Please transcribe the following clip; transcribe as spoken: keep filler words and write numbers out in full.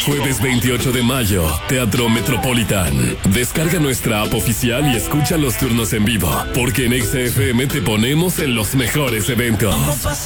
Jueves veintiocho de mayo, Teatro Metropolitan. Descarga nuestra app oficial y escucha los turnos en vivo, porque en X F M te ponemos en los mejores eventos.